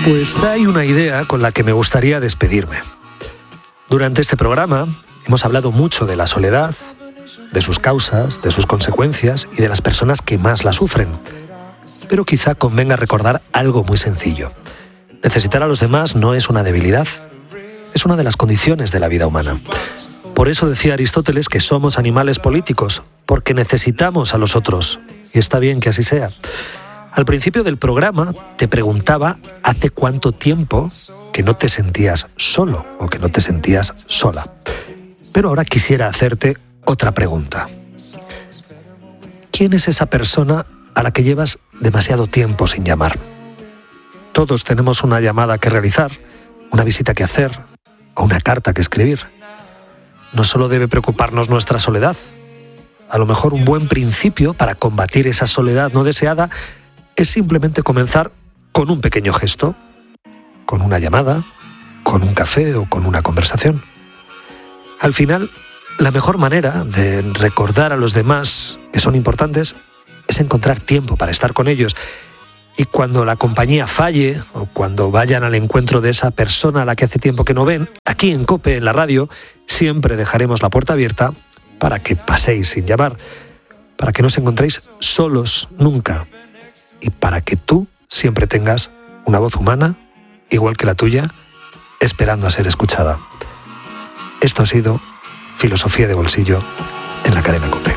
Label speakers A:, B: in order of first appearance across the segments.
A: Pues hay una idea con la que me gustaría despedirme. Durante este programa hemos hablado mucho de la soledad, de sus causas, de sus consecuencias y de las personas que más la sufren. Pero quizá convenga recordar algo muy sencillo. Necesitar a los demás no es una debilidad, es una de las condiciones de la vida humana. Por eso decía Aristóteles que somos animales políticos, porque necesitamos a los otros, y está bien que así sea. Al principio del programa te preguntaba hace cuánto tiempo que no te sentías solo o que no te sentías sola. Pero ahora quisiera hacerte otra pregunta. ¿Quién es esa persona a la que llevas demasiado tiempo sin llamar? Todos tenemos una llamada que realizar, una visita que hacer o una carta que escribir. No solo debe preocuparnos nuestra soledad. A lo mejor un buen principio para combatir esa soledad no deseada es simplemente comenzar con un pequeño gesto, con una llamada, con un café o con una conversación. Al final, la mejor manera de recordar a los demás que son importantes es encontrar tiempo para estar con ellos. Y cuando la compañía falle o cuando vayan al encuentro de esa persona a la que hace tiempo que no ven, aquí en COPE, en la radio, siempre dejaremos la puerta abierta para que paséis sin llamar, para que no os encontréis solos nunca y para que tú siempre tengas una voz humana, igual que la tuya, esperando a ser escuchada. Esto ha sido Filosofía de Bolsillo en la cadena COPE.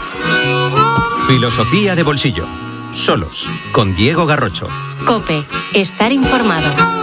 B: Filosofía de Bolsillo. Solos, con Diego Garrocho.
C: COPE. Estar informado.